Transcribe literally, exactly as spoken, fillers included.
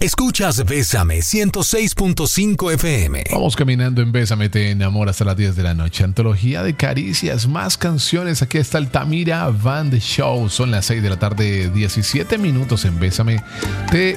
Escuchas Bésame ciento seis punto cinco F M. Vamos caminando en Bésame, te enamora hasta las diez de la noche. Antología de caricias, más canciones. Aquí está el Tamira Band Show. Son las seis de la tarde, diecisiete minutos en Bésame. Te